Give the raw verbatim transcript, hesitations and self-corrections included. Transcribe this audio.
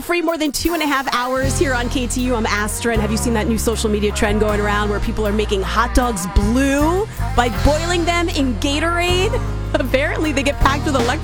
Free more than two and a half hours here on K T U. I'm Astra, and have you seen that new social media trend going around where people are making hot dogs blue by boiling them in Gatorade? Apparently, they get packed with electrolytes.